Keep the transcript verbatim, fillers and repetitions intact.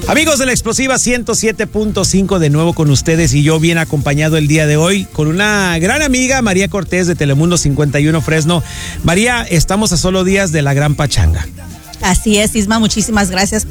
Amigos de la Explosiva ciento siete punto cinco, de nuevo con ustedes y yo bien acompañado el día de hoy con una gran amiga, María Cortés de Telemundo cincuenta y uno Fresno. María, estamos a solo días de la gran pachanga. Así es, Isma, muchísimas gracias